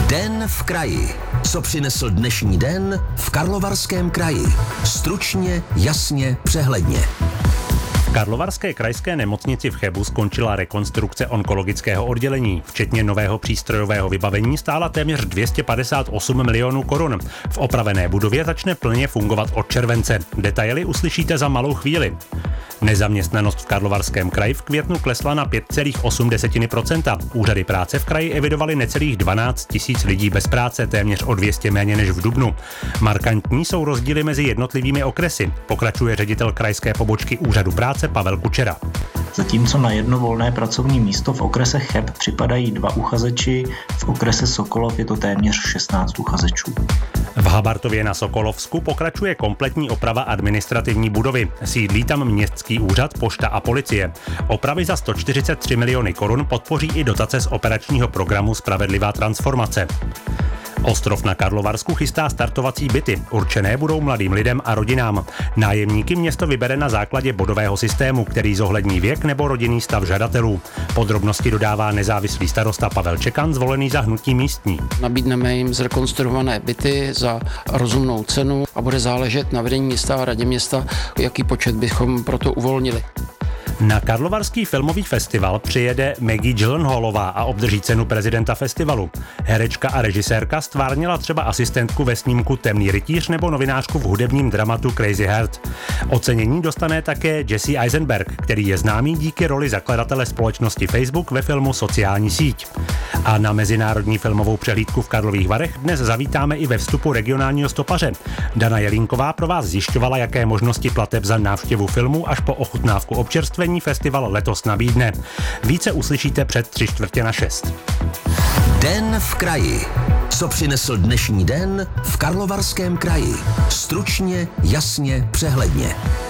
Den v kraji. Co přinesl dnešní den v Karlovarském kraji? Stručně, jasně, přehledně. V Karlovarské krajské nemocnici v Chebu skončila rekonstrukce onkologického oddělení. Včetně nového přístrojového vybavení stála téměř 258 milionů korun. V opravené budově začne plně fungovat od července. Detaily uslyšíte za malou chvíli. Nezaměstnanost v Karlovarském kraji v květnu klesla na 5,8%. Úřady práce v kraji evidovaly necelých 12 000 lidí bez práce, téměř o 200 méně než v dubnu. Markantní jsou rozdíly mezi jednotlivými okresy, pokračuje ředitel krajské pobočky Úřadu práce Pavel Kučera. Zatímco na jedno volné pracovní místo v okrese Cheb připadají 2 uchazeči, v okrese Sokolov je to téměř 16 uchazečů. V Habartově na Sokolovsku pokračuje kompletní oprava administrativní budovy. Sídlí tam městský úřad, pošta a policie. Opravy za 143 miliony korun podpoří i dotace z operačního programu Spravedlivá transformace. Ostrov na Karlovarsku chystá startovací byty. Určené budou mladým lidem a rodinám. Nájemníky město vybere na základě bodového systému, který zohlední věk nebo rodinný stav žadatelů. Podrobnosti dodává nezávislý starosta Pavel Čekan, zvolený za Hnutí místní. Nabídneme jim zrekonstruované byty za rozumnou cenu a bude záležet na vedení města a radě města, jaký počet bychom proto uvolnili. Na Karlovarský filmový festival přijede Maggie Gyllenhaalová a obdrží cenu prezidenta festivalu. Herečka a režisérka stvárnila třeba asistentku ve snímku Temný rytíř nebo novinářku v hudebním dramatu Crazy Heart. Ocenění dostane také Jesse Eisenberg, který je známý díky roli zakladatele společnosti Facebook ve filmu Sociální síť. A na mezinárodní filmovou přehlídku v Karlových Varech dnes zavítáme i ve vstupu regionálního stopaře. Dana Jelínková pro vás zjišťovala, jaké možnosti plateb za návštěvu filmu až po ochutnávku občerstvení festival letos nabídne. Více uslyšíte před 5:45. Den v kraji. Co přinesl dnešní den v Karlovarském kraji? Stručně, jasně, přehledně.